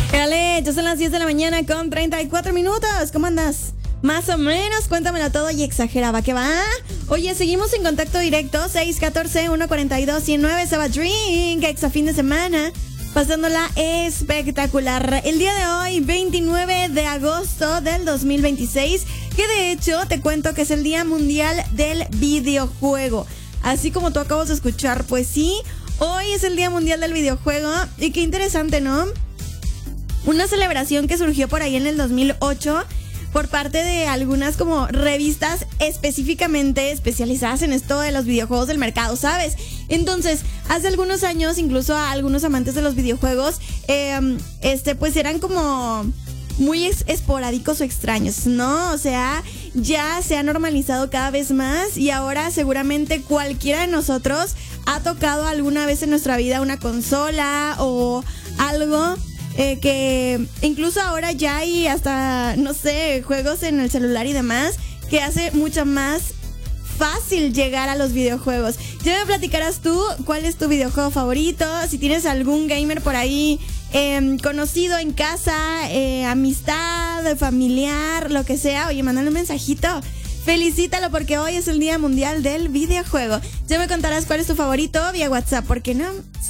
Dale, ya son las 10 de la mañana con 34 minutos. ¿Cómo andas? Más o menos, cuéntamelo todo y exageraba, ¿qué va? Oye, seguimos en contacto directo, 614-142-109, Saba Drink, exa fin de semana, pasándola espectacular. El día de hoy, 29 de agosto del 2026, que de hecho te cuento que es el Día Mundial del Videojuego. Así como tú acabas de escuchar, pues sí, hoy es el Día Mundial del Videojuego y qué interesante, ¿no? Una celebración que surgió por ahí en el 2008 por parte de algunas como revistas específicamente especializadas en esto de los videojuegos del mercado, ¿sabes? Entonces, hace algunos años, incluso a algunos amantes de los videojuegos, pues eran como muy esporádicos o extraños, ¿no? O sea, ya se ha normalizado cada vez más y ahora seguramente cualquiera de nosotros ha tocado alguna vez en nuestra vida una consola o algo. Que incluso ahora ya hay hasta, no sé, juegos en el celular y demás que hace mucho más fácil llegar a los videojuegos. Ya me platicarás tú cuál es tu videojuego favorito, si tienes algún gamer por ahí conocido en casa, amistad, familiar, lo que sea. Oye, mándale un mensajito. Felicítalo porque hoy es el Día Mundial del Videojuego. Ya me contarás cuál es tu favorito vía WhatsApp, ¿por qué no?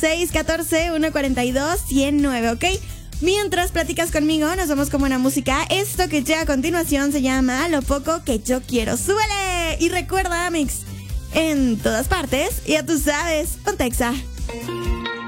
614-142-109, ¿ok? Mientras platicas conmigo, nos vamos con buena música. Esto que llega a continuación se llama Lo Poco Que Yo Quiero. ¡Súbele! Y recuerda, Mix, en todas partes, ya tú sabes, ponte exa.